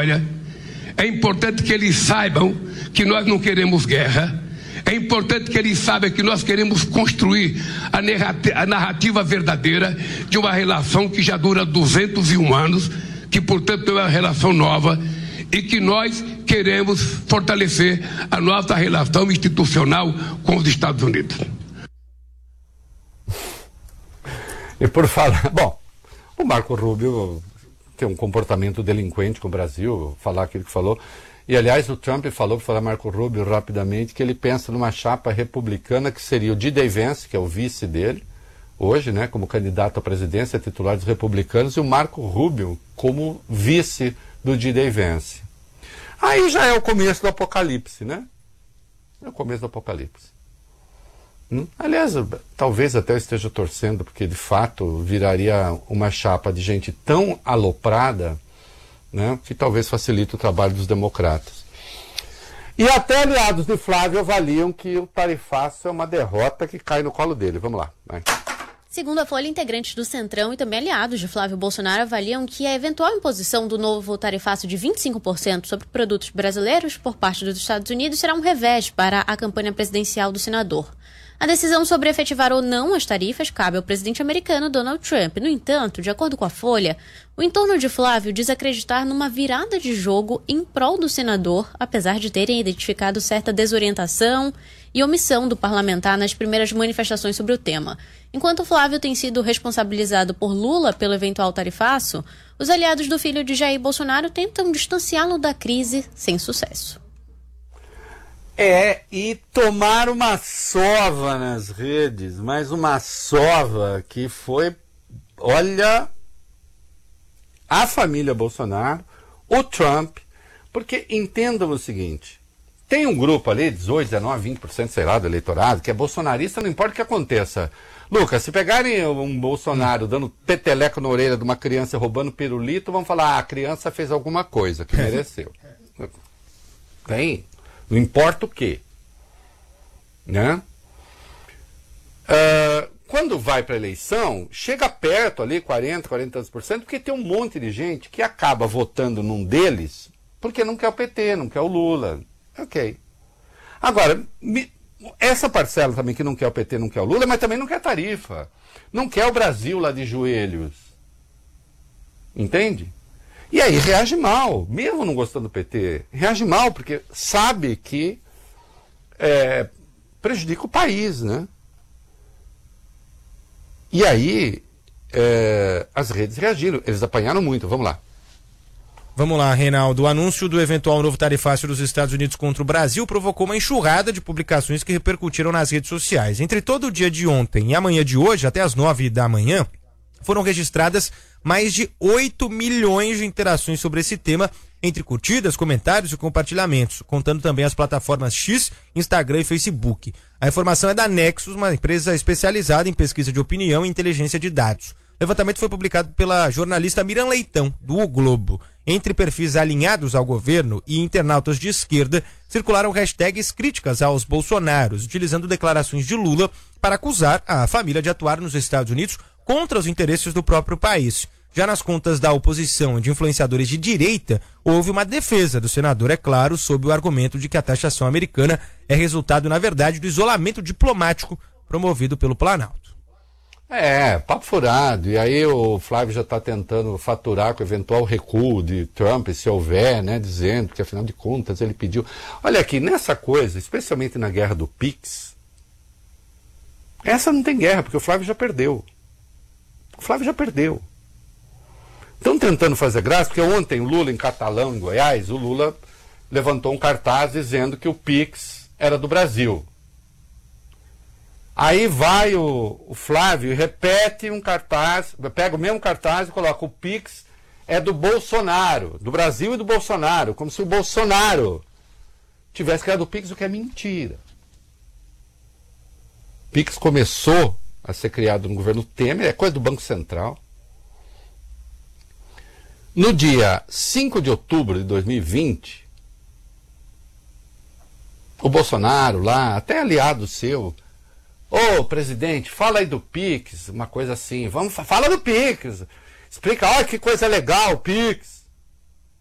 história. É importante que eles saibam que nós não queremos guerra. É importante que eles saibam que nós queremos construir a narrativa verdadeira de uma relação que já dura 201 anos, que, portanto, é uma relação nova, e que nós queremos fortalecer a nossa relação institucional com os Estados Unidos. E por falar... Bom, o Marco Rubio tem um comportamento delinquente com o Brasil, falar aquilo que falou. E, aliás, o Trump falou, para falar Marco Rubio rapidamente, que ele pensa numa chapa republicana que seria o D.J. Vance, que é o vice dele, hoje, né, como candidato à presidência titular dos republicanos, e o Marco Rubio como vice do D.J. Vance. Aí já é o começo do apocalipse, né? É o começo do apocalipse. Aliás, talvez até eu esteja torcendo, porque de fato viraria uma chapa de gente tão aloprada, né, que talvez facilite o trabalho dos democratas. E até aliados de Flávio avaliam que o tarifaço é uma derrota que cai no colo dele. Vamos lá, vai. Segundo a Folha, integrantes do Centrão e também aliados de Flávio Bolsonaro avaliam que a eventual imposição do novo tarifaço de 25% sobre produtos brasileiros por parte dos Estados Unidos será um revés para a campanha presidencial do senador. A decisão sobre efetivar ou não as tarifas cabe ao presidente americano Donald Trump. No entanto, de acordo com a Folha, o entorno de Flávio diz acreditar numa virada de jogo em prol do senador, apesar de terem identificado certa desorientação e omissão do parlamentar nas primeiras manifestações sobre o tema. Enquanto Flávio tem sido responsabilizado por Lula pelo eventual tarifaço, os aliados do filho de Jair Bolsonaro tentam distanciá-lo da crise sem sucesso. E tomar uma sova nas redes, mas uma sova que foi, olha, a família Bolsonaro, o Trump, porque entendam o seguinte, tem um grupo ali, 18, 19, 20%, sei lá, do eleitorado, que é bolsonarista, não importa o que aconteça. Lucas, se pegarem um Bolsonaro dando peteleco na orelha de uma criança roubando pirulito, vão falar, a criança fez alguma coisa que mereceu. Tem. Não importa o quê. Né? Quando vai para a eleição, chega perto ali, 40%, porque tem um monte de gente que acaba votando num deles porque não quer o PT, não quer o Lula. Ok. Agora, essa parcela também que não quer o PT, não quer o Lula, mas também não quer tarifa. Não quer o Brasil lá de joelhos. Entende? E aí reage mal, mesmo não gostando do PT, reage mal, porque sabe que prejudica o país, né? E aí as redes reagiram, eles apanharam muito, vamos lá. Vamos lá, Reinaldo. O anúncio do eventual novo tarifácio dos Estados Unidos contra o Brasil provocou uma enxurrada de publicações que repercutiram nas redes sociais. Entre todo o dia de ontem e amanhã de hoje, até as 9 da manhã, foram registradas mais de 8 milhões de interações sobre esse tema, entre curtidas, comentários e compartilhamentos, contando também as plataformas X, Instagram e Facebook. A informação é da Nexus, uma empresa especializada em pesquisa de opinião e inteligência de dados. O levantamento foi publicado pela jornalista Miriam Leitão, do O Globo. Entre perfis alinhados ao governo e internautas de esquerda, circularam hashtags críticas aos Bolsonaros, utilizando declarações de Lula para acusar a família de atuar nos Estados Unidos contra os interesses do próprio país. Já nas contas da oposição e de influenciadores de direita, houve uma defesa do senador, é claro, sob o argumento de que a taxação americana é resultado, na verdade, do isolamento diplomático promovido pelo Planalto. Papo furado. E aí o Flávio já está tentando faturar com o eventual recuo de Trump, se houver, né, dizendo que, afinal de contas, ele pediu... Olha aqui, nessa coisa, especialmente na guerra do Pix, essa não tem guerra, porque o Flávio já perdeu. Estão tentando fazer graça, porque ontem o Lula, em Catalão, em Goiás, o Lula levantou um cartaz dizendo que o Pix era do Brasil. Aí vai o Flávio e repete um cartaz, pega o mesmo cartaz e coloca: o Pix é do Bolsonaro, do Brasil e do Bolsonaro, como se o Bolsonaro tivesse criado o Pix, o que é mentira. O Pix começou a ser criado no governo Temer, é coisa do Banco Central. No dia 5 de outubro de 2020, o Bolsonaro lá, até aliado seu, ô, presidente, fala aí do Pix, uma coisa assim, fala do Pix, explica, olha que coisa legal o Pix.